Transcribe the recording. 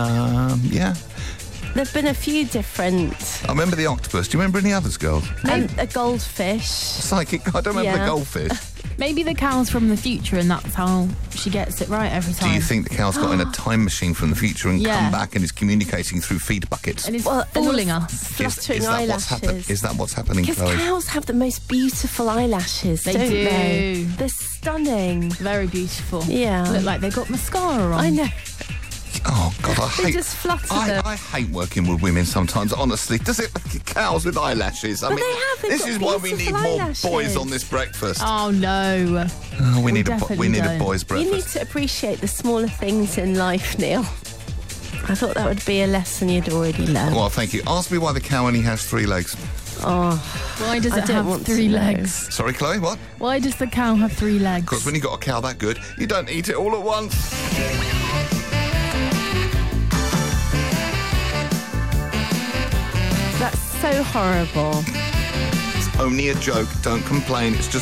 Yeah. There have been a few different... I remember the octopus. Do you remember any others, girls? a goldfish. Psychic. I don't remember the goldfish. Maybe the cow's from the future and that's how she gets it right every time. Do you think the cow's got in a time machine from the future and come back and is communicating through feed buckets? And is fooling us. Fluttering eyelashes. Is that what's happening, Because Chloe? cows have the most beautiful eyelashes, They don't do. they? They're stunning. Very beautiful. Yeah. Look like they've got mascara on. I know. Oh, God, I hate... They just flutter them. I hate working with women sometimes, honestly. Does it... Cows with eyelashes? I mean, they have. They've this got is why we need beautiful more eyelashes. boys on this breakfast. Oh, no. We need a definitely boys' breakfast. You need to appreciate the smaller things in life, Neil. I thought that would be a lesson you'd already learned. Well, thank you. Ask me why the cow only has 3 legs. Oh, Why does I it don't have want 3 to know. legs? Sorry, Chloe, what? Why does the cow have 3 legs? Because when you got a cow that good, you don't eat it all at once. that's so horrible. It's only a joke. Don't complain. It's just